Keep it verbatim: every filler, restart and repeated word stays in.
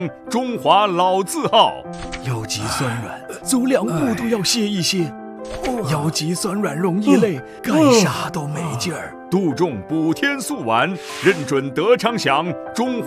中华老字号。 腰脊酸软，走两步都要歇一歇。腰脊酸软容易累，干啥都没劲儿。 杜仲补天素丸，认准德昌祥中华。